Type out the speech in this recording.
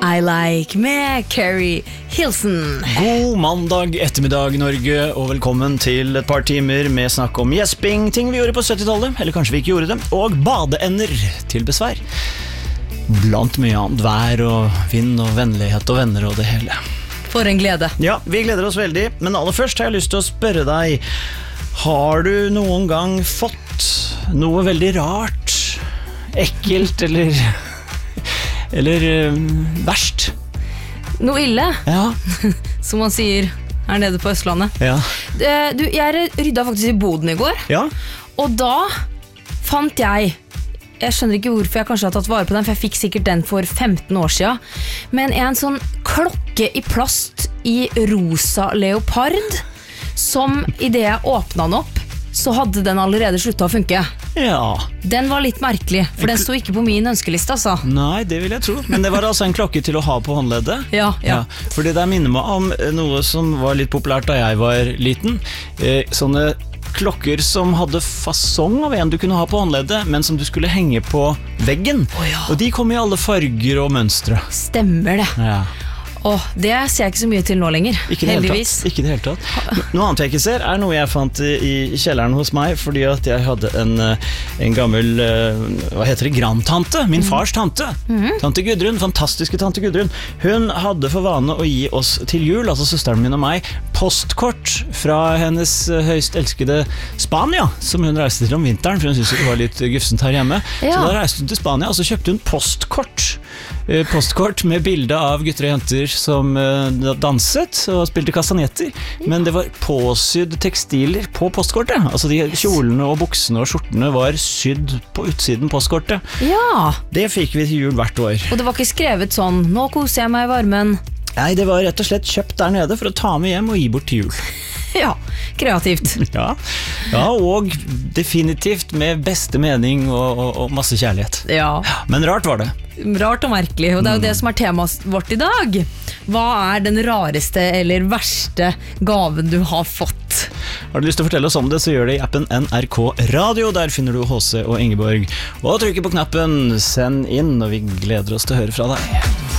I Like med Carrie Hilson. God mandag ettermiddag Norge, og velkommen til et par timer med snakk om gjesping, ting vi gjorde på 70-tallet, eller kanskje vi ikke gjorde det, og badeender til besvær. Blant mye annet, vær og vind og vennlighet og venner og det hele. For en glede. Ja, vi gleder oss veldig, men aller først har jeg lyst til å spørre deg, har du noen gang fått noe veldig rart, ekkelt eller verst? Noe ille, Ja. som man sier her nede på Østlandet. Ja. Jeg rydda faktisk i boden i går, Ja. og da fant jeg skjønner ikke hvorfor jeg kanskje har tatt vare på den, for jeg fikk sikkert den for 15 år siden, men en sånn klokke i plast i rosa leopard, som i det jeg åpnet den opp, så hadde den allerede sluttet å funke. Ja. Den var litt merkelig, for den sto ikke på min ønskeliste, altså. Nei, det vil jeg tro. Men det var altså en klokke til å ha på håndleddet. Ja. Fordi det minner meg om noe som var litt populært da jeg var liten. Sånne klokker som hadde fasong av en du kunne ha på håndleddet, men som du skulle henge på veggen. Ja. Og de kom i alle farger og mønstre. Stemmer det. Ja. Det ser jeg ikke så mye til nå lenger, Ikke det hele tatt. Noe annet jeg ikke ser er noe jeg fant i kjelleren hos meg, fordi at jeg hadde en gammel, hva heter det, grandtante, min fars tante. Tante Gudrun, fantastiske tante Gudrun. Hun hadde for vane å gi oss til jul, altså søsteren min og meg, postkort fra hennes høyst elskede Spania, som hun reiste til om vinteren, for hun syntes det var litt gufsent her hjemme. Ja. Så da reiste hun til Spania, og så kjøpte hun postkort med bilde av gutter og jenter som danset og spilte kastanjetter, men det var påsydd tekstiler på postkortet. Altså de kjolene og buksene og skjortene var sydd på utsiden postkortet. Ja, Det fikk vi til jul hvert år. og det var ikke skrevet sånn, nå koser jeg meg i varmen. Nei, det var rett og slett kjøpt der nede for å ta med hjem og gi bort til jul. Ja, kreativt. Ja, og definitivt med beste mening og masse kjærlighet. Ja, Men rart var det. rart og merkelig, og det er jo det som er temaet vårt i dag. Hva er den rareste eller verste gaven du har fått? Har du lyst til å fortelle oss om det, så gjør det i appen NRK Radio. Der finner du HC og Ingeborg. Og trykker på knappen 'Send inn', og vi gleder oss til å høre fra deg.